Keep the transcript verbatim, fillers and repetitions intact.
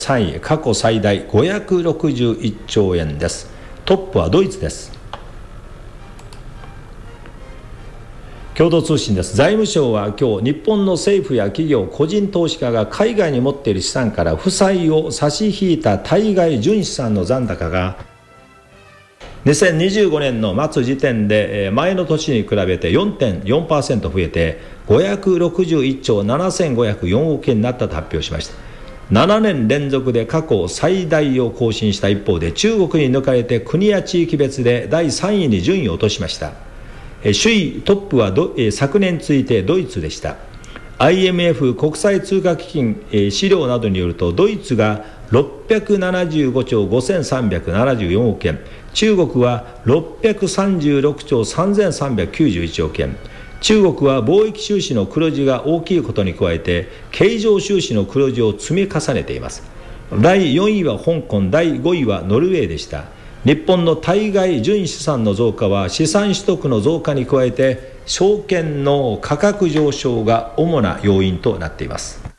さんい、過去最大ごひゃくろくじゅういっちょうえんです。トップはドイツです。共同通信です。財務省は今日、日本の政府や企業、個人投資家が海外に持っている資産から負債を差し引いた対外純資産の残高がにせんにじゅうごねんの末時点で前の年に比べて よんてんよんパーセント 増えてごひゃくろくじゅういっちょうななせんごひゃくよんおくえんになったと発表しました。ななねん連続で過去最大を更新した一方で、中国に抜かれて国や地域別でだいさんいに順位を落としました。首位トップはど昨年続いてドイツでした。 アイエムエフ 国際通貨基金資料などによると、ドイツがろっぴゃくななじゅうごちょうごせんさんびゃくななじゅうよんおくえん、中国はろっぴゃくさんじゅうろくちょうさんぜんさんびゃくきゅうじゅういちおくえん、中国は貿易収支の黒字が大きいことに加えて経常収支の黒字を積み重ねています。だいよんいは香港、だいごいはノルウェーでした。日本の対外純資産の増加は資産取得の増加に加えて証券の価格上昇が主な要因となっています。